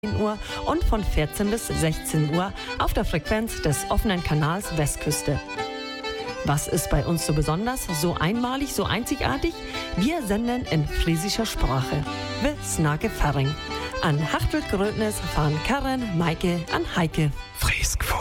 Uhr und von 14 bis 16 Uhr auf der Frequenz des offenen Kanals Westküste. Was ist bei uns so besonders, so einmalig, so einzigartig? Wir senden in friesischer Sprache. Wir snake Ferring. An Hachtel Grödnis fahren Karen, Maike, an Heike.